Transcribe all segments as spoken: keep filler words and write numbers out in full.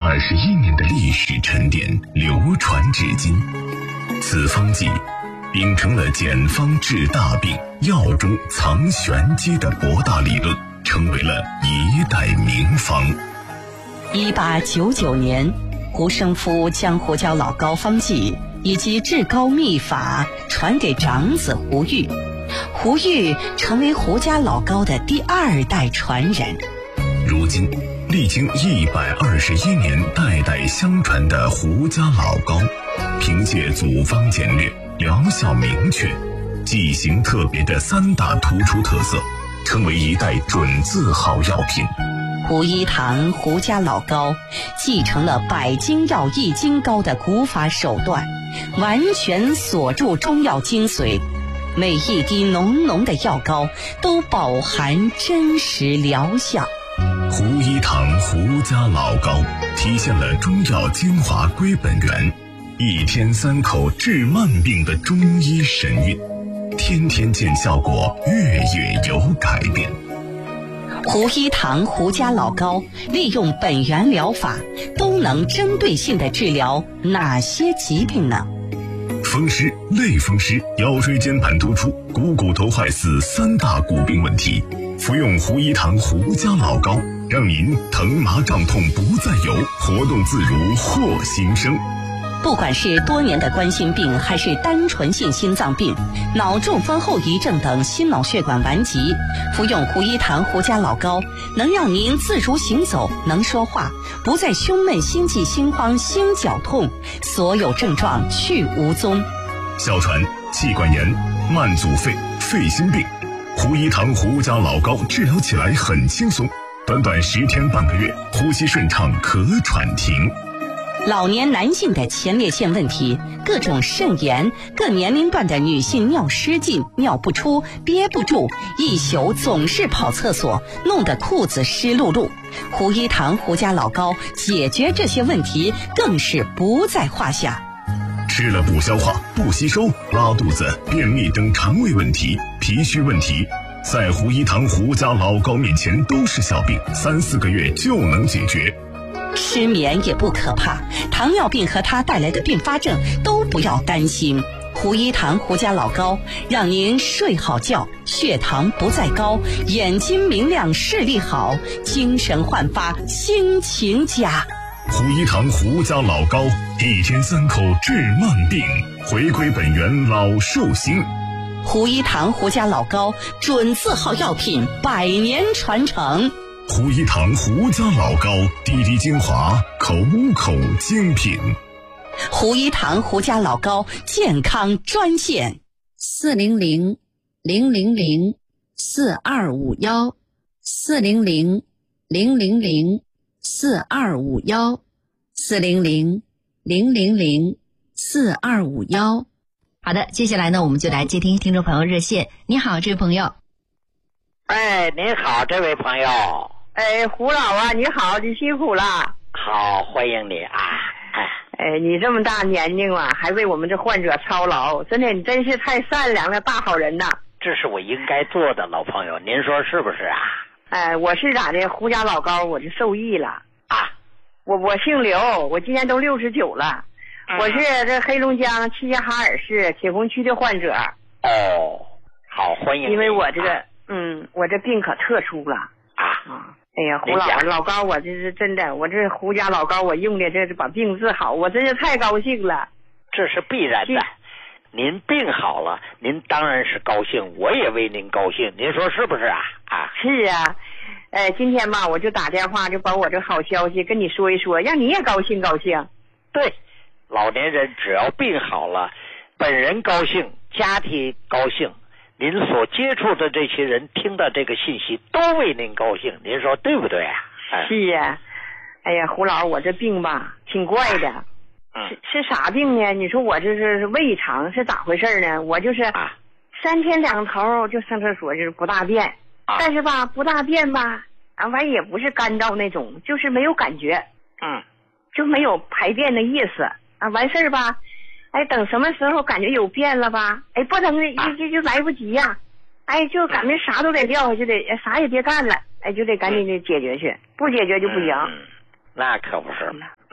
二十一年的历史沉淀流传至今。此方剂秉承了简方治大病、药中藏玄机的博大理论，成为了一代名方。 一八九九年，胡生夫将胡椒老膏方剂以及治膏秘法传给长子胡玉，胡玉成为胡家老膏的第二代传人。 如今历经一百二十一年代代相传的胡家老膏，凭借组方简略、疗效明确、剂型特别的三大突出特色，成为一代准字号药品。 胡一堂胡家老膏继承了百金药益精膏的古法手段，完全锁住中药精髓，每一滴浓浓的药膏都饱含真实疗效。 胡一堂胡家老膏体现了中药精华归本源，一天三口治慢病的中医神韵，天天见效果，月月有改变。 胡一堂胡家老膏利用本源疗法，都能针对性的治疗哪些疾病呢？ 风湿、类风湿、腰椎间盘突出、股骨头坏死三大骨病问题，服用胡一堂胡家老膏，让您疼麻胀痛不再有，活动自如获新生。 不管是多年的冠心病，还是单纯性心脏病、脑中风后遗症等心脑血管顽疾，服用胡一堂胡家老膏，能让您自如行走，能说话，不再胸闷、心悸、心慌、心绞痛，所有症状去无踪。 哮喘、气管炎、慢阻肺、肺心病，胡一堂胡家老膏治疗起来很轻松，短短十天半个月，呼吸顺畅，咳喘停。 老年男性的前列腺问题，各种肾炎，各年龄段的女性尿失禁、尿不出、憋不住，一宿总是跑厕所，弄得裤子湿漉漉。胡一堂胡家老膏解决这些问题更是不在话下。 吃了不消化、不吸收、拉肚子、便秘等肠胃问题、脾虚问题，在胡一堂胡家老膏面前都是小病，三四个月就能解决。 失眠也不可怕，糖尿病和它带来的并发症都不要担心。胡一堂胡家老膏让您睡好觉，血糖不再高，眼睛明亮，视力好，精神焕发，心情佳。 胡一堂胡家老膏，一天三口治慢病，回归本源老寿星。 胡一堂胡家老膏准字号药品，百年传承。 胡一堂胡家老膏，滴滴精华，口口精品。 胡一堂胡家老膏健康专线： 四零零零零零四二五幺，四零零零零零四二五幺，四零零零零零四二五幺。 好的，接下来呢，我们就来接听听众朋友热线。你好，这位朋友。 哎，您好，这位朋友。 哎，胡老啊，你好，你辛苦了。 好，欢迎你啊！哎， 哎，你这么大年龄了，还为我们这患者操劳，真的，你真是太善良了，大好人呐！ 这是我应该做的，老朋友，您说是不是啊？ 哎，我是咋的？胡家老膏，我就受益了啊！ 我我姓刘，我今年都六十九了，嗯、我是这黑龙江齐齐哈尔市铁红区的患者。 哦，好，欢迎你。 因为我这个，啊、嗯，我这病可特殊了啊啊！哎呀，胡老老膏，我这是真的，我这胡家老膏，我用的这是把病治好，我真是太高兴了。 这是必然的，您病好了，您当然是高兴，我也为您高兴，您说是不是啊？啊， 是啊，呃，今天吧，我就打电话就把我这好消息跟你说一说，让你也高兴高兴。 对，老年人只要病好了，本人高兴，家庭高兴。您所接触的这些人听到这个信息都为您高兴，您说对不对啊？ 哎、是呀、啊，哎呀，胡老，我这病吧挺怪的， 嗯、 是是啥病呢？你说我这是胃肠是咋回事呢？我就是三天两头就上厕所，就是不大便， 啊、 但是吧不大便吧，啊完也不是干燥那种，就是没有感觉， 嗯， 就没有排便的意思啊，完事儿吧。哎，等什么时候感觉有变了吧？哎，不能就就就来不及呀、啊！哎，就感觉啥都得撂下去，得啥也别干了，哎，就得赶紧的解决去，不解决就不行。 嗯、那可不是，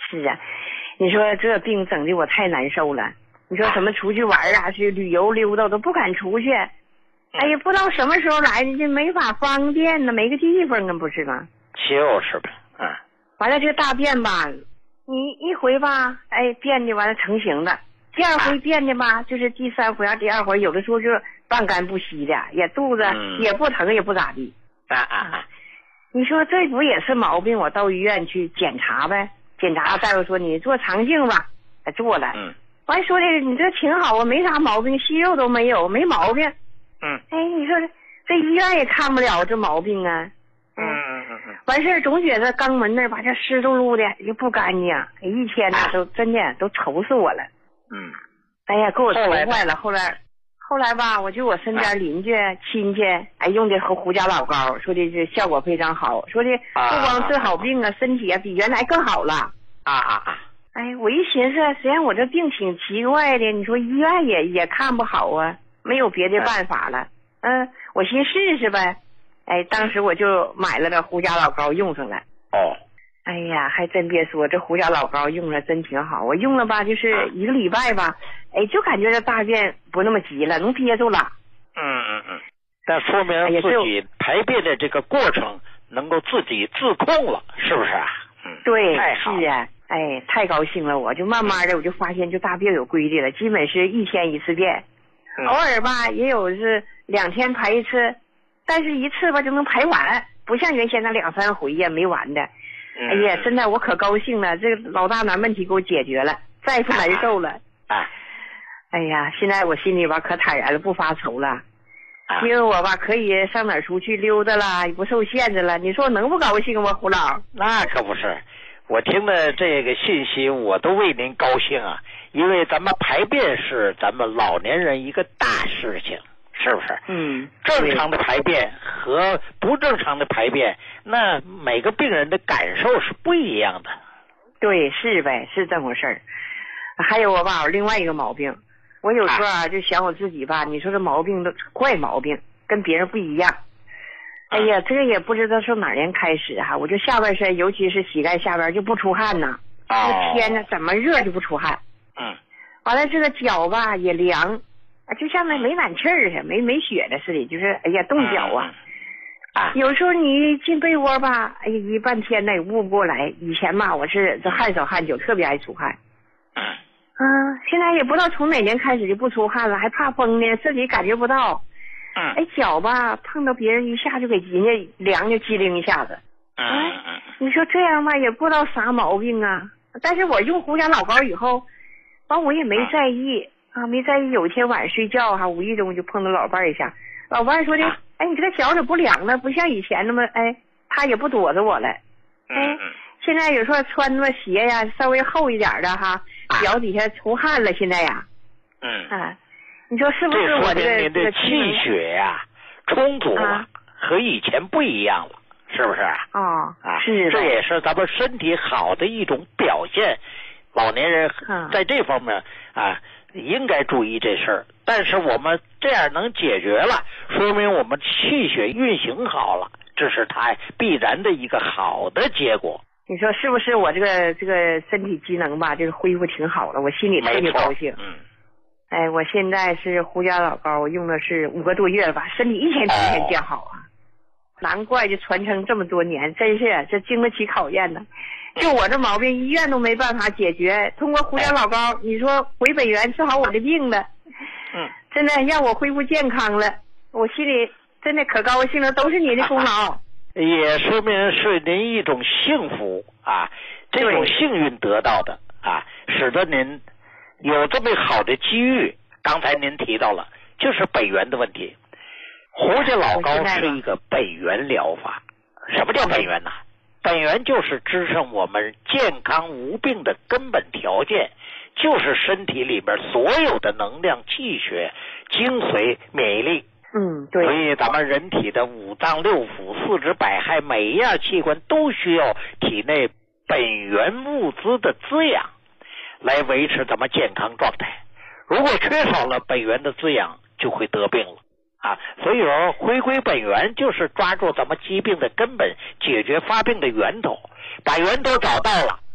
是啊，你说这病整的我太难受了。你说什么出去玩啊，去旅游溜达都不敢出去。哎呀，不知道什么时候来的，这没法方便呢，没个地方啊，不是吗？ 就是呗，嗯。 完了，这个大便吧，你一回吧，哎，便的完了成型的。第二回便的吧，就是第三回啊，第二回有的时候就半干不稀的，也肚子也不疼也不咋地。 啊啊啊！ 你说这不也是毛病？我到医院去检查呗，检查大夫说你做肠镜吧，哎，做了。嗯。完说的你这挺好啊，没啥毛病，息肉都没有，没毛病。 嗯。 哎，你说这医院也看不了这毛病啊。 嗯嗯嗯嗯。 完事儿总觉得肛门那儿吧，这湿漉漉的又不干净，一天呢都真的都愁死我了。 嗯。 哎呀，给我愁坏了。后来。后来吧，我就我身边邻居、亲戚，哎，用的和胡家老膏，说的这效果非常好，说的不光治好病啊，身体啊比原来更好了。 啊啊啊！ 哎，我一寻思，实际上我这病挺奇怪的，你说医院也也看不好啊，没有别的办法了。嗯，我寻试试呗。哎，当时我就买了个胡家老膏用上了。 哦。 哎呀，还真别说，这胡家老膏用了真挺好。我用了吧，就是一个礼拜吧，哎，就感觉这大便不那么急了，能憋住了。 嗯嗯嗯，那说明自己排便的这个过程能够自己自控了，是不是啊？嗯， 对， 太好是啊，哎，太高兴了，我就慢慢的我就发现就大便有规律了，基本是一天一次便， 嗯、 偶尔吧也有是两天排一次，但是一次吧就能排完，不像原先那两三回呀没完的。哎呀，真的我可高兴了，这个老大难问题给我解决了，再不难受了。 啊， 哎呀，现在我心里吧可坦然了，不发愁了，啊、因为我吧可以上哪儿出去溜达啦，也不受限制了。你说我能不高兴吗，胡老？ 那可不是，我听的这个信息，我都为您高兴啊，因为咱们排便是咱们老年人一个大事情。是不是？ 嗯， 正常的排便和不正常的排便，那每个病人的感受是不一样的。 对，是呗，是这么回事儿。还有我吧，我另外一个毛病，我有时候啊就想我自己吧，你说这毛病都怪毛病，跟别人不一样。哎呀，这个也不知道从哪年开始哈、啊，我就下半身，尤其是膝盖下边就不出汗呐。这个天呢，怎么热就不出汗。 嗯。 完了，这个脚吧也凉。啊，就像那没暖气儿似的，没没雪的似的，就是哎呀冻脚啊！ 啊， 有时候你进被窝吧，哎呀一半天呢也捂不过来。以前吧，我是这汗手汗脚，特别爱出汗。 嗯。 嗯，现在也不知道从哪年开始就不出汗了，还怕风呢，自己感觉不到。 嗯。 哎，脚吧碰到别人一下就给人家凉就机灵一下子。 嗯嗯。你说这样吧，也不知道啥毛病啊。但是我用胡家老膏以后，完我也没在意。啊，没在意。有一天晚上睡觉哈，无意中就碰到老伴儿一下，老伴儿说的，哎，你这个脚怎么不凉了？不像以前那么，哎，他也不躲着我了。哎，现在有时候穿着鞋呀，稍微厚一点的哈，脚底下出汗了，现在呀。 嗯。 啊，你说是不是我这个您的气血呀充足了，和以前不一样了，是不是？ 哦， 啊， 是。 这也是咱们身体好的一种表现。老年人在这方面啊。应该注意这事儿，但是我们这样能解决了，说明我们气血运行好了，这是它必然的一个好的结果。 你说是不是？我这个这个身体机能吧，这个恢复挺好了，我心里特别高兴。 嗯。 哎，我现在是胡家老膏，我用的是五个多月了吧，身体一天比一天变好啊。哦、难怪就传承这么多年，真是这经得起考验呢。就我这毛病，医院都没办法解决。通过胡家老膏，你说回本源治好我的病了， 嗯， 真的让我恢复健康了，我心里真的可高兴了，都是你的功劳。 也说明是您一种幸福啊，这种幸运得到的啊，使得您有这么好的机遇。刚才您提到了，就是本源的问题。胡家老膏是一个本源疗法。什么叫本源呢？本源就是支撑我们健康无病的根本条件，就是身体里边所有的能量、气血、精髓、免疫力。 嗯，对。 所以咱们人体的五脏六腑、四肢百骸，每一样器官都需要体内本源物资的滋养，来维持咱们健康状态。如果缺少了本源的滋养，就会得病了。啊，所以说回归本源就是抓住咱们疾病的根本，解决发病的源头，把源头找到了，